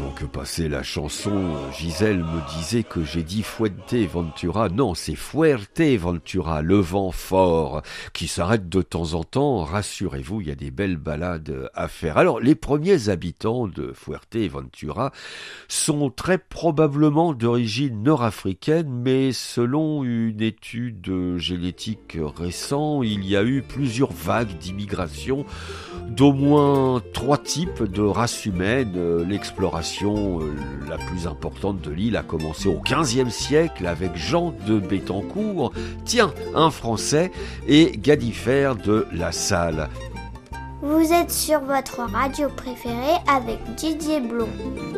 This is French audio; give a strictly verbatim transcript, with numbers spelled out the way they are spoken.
donc passer la chanson. Gisèle me disait que j'ai dit Fuerteventura. Non, c'est Fuerteventura, le vent fort, qui s'arrête de temps en temps. Rassurez-vous, il y a des belles balades à faire. Alors, les premiers habitants de Fuerteventura sont très probablement d'origine nord-africaine, mais selon une étude génétique récente, il y a eu plusieurs vagues d'immigration d'au moins trois types de races humaines. L'exploration la plus importante de l'île a commencé au quinzième siècle avec Jean de Béthencourt, tiens, un Français, et Gadifer de La Salle. Vous êtes sur votre radio préférée avec Didier Blond.